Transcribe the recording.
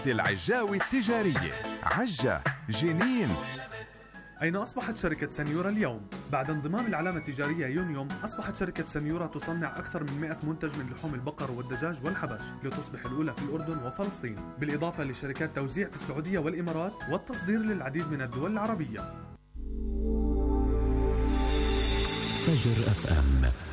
العجاوي التجارية عجة جنين. أين أصبحت شركة سنيورا اليوم؟ بعد انضمام العلامة التجارية يونيوم، أصبحت شركة سنيورا تصنع أكثر من 100 منتج من لحوم البقر والدجاج والحبش، لتصبح الأولى في الأردن وفلسطين، بالإضافة لشركات توزيع في السعودية والإمارات والتصدير للعديد من الدول العربية. فجر FM